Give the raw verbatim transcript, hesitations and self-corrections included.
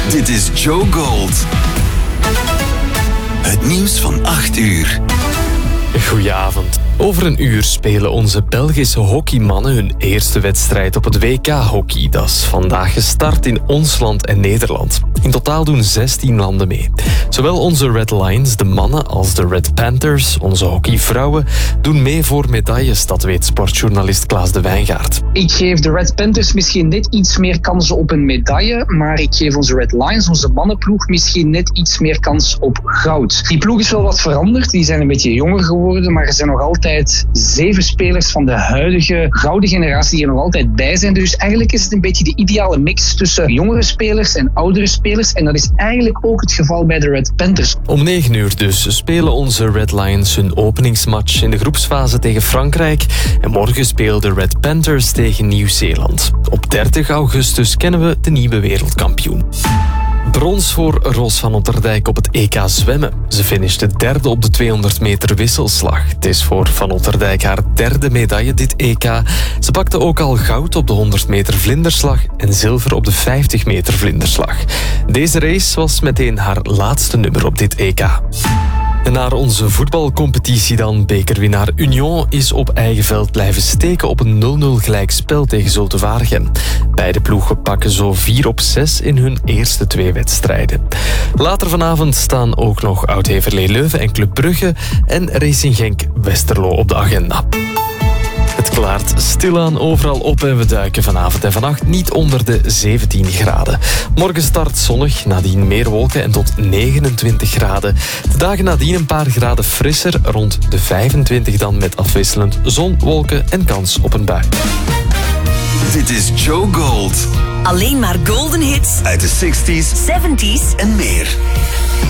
Dit is Joe Gold. Het nieuws van acht uur. Goedenavond. Over een uur spelen onze Belgische hockeymannen hun eerste wedstrijd op het W K-hockey. Dat is vandaag gestart in ons land en Nederland. In totaal doen zestien landen mee. Zowel onze Red Lions, de mannen, als de Red Panthers, onze hockeyvrouwen, doen mee voor medailles, dat weet sportjournalist Klaas de Wijngaard. Ik geef de Red Panthers misschien net iets meer kansen op een medaille, maar ik geef onze Red Lions, onze mannenploeg, misschien net iets meer kans op goud. Die ploeg is wel wat veranderd, die zijn een beetje jonger geworden, maar er zijn nog altijd zeven spelers van de huidige gouden generatie die er nog altijd bij zijn. Dus eigenlijk is het een beetje de ideale mix tussen jongere spelers en oudere spelers. En dat is eigenlijk ook het geval bij de Red Panthers. Om negen uur dus spelen onze Red Lions hun openingsmatch in de groepsfase tegen Frankrijk. En morgen spelen de Red Panthers tegen Nieuw-Zeeland. Op dertig augustus kennen we de nieuwe wereldkampioen. Brons voor Ros van Otterdijk op het E K zwemmen. Ze finishte derde op de tweehonderd meter wisselslag. Het is voor Van Otterdijk haar derde medaille dit E K. Ze pakte ook al goud op de honderd meter vlinderslag en zilver op de vijftig meter vlinderslag. Deze race was meteen haar laatste nummer op dit E K. En naar onze voetbalcompetitie dan. Bekerwinnaar Union is op eigen veld blijven steken op een nul nul gelijkspel tegen Zulte Waregem. Beide ploegen pakken zo vier op zes in hun eerste twee wedstrijden. Later vanavond staan ook nog Oud-Heverlee Leuven en Club Brugge en Racing Genk Westerlo op de agenda. Het klaart stilaan overal op en we duiken vanavond en vannacht niet onder de zeventien graden. Morgen start zonnig, nadien meer wolken en tot negenentwintig graden. De dagen nadien een paar graden frisser, rond de vijfentwintig dan met afwisselend zon, wolken en kans op een bui. Dit is Joe Gold. Alleen maar golden hits Uit de zestig's zeventig's en meer.